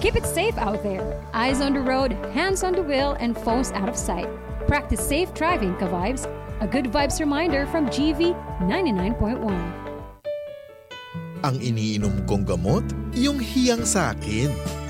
Keep it safe out there. Eyes on the road, hands on the wheel, and phones out of sight. Practice safe driving, ka-vibes. A good vibes reminder from GV 99.1. Ang iniinom kong gamot, yung hiyang sa akin.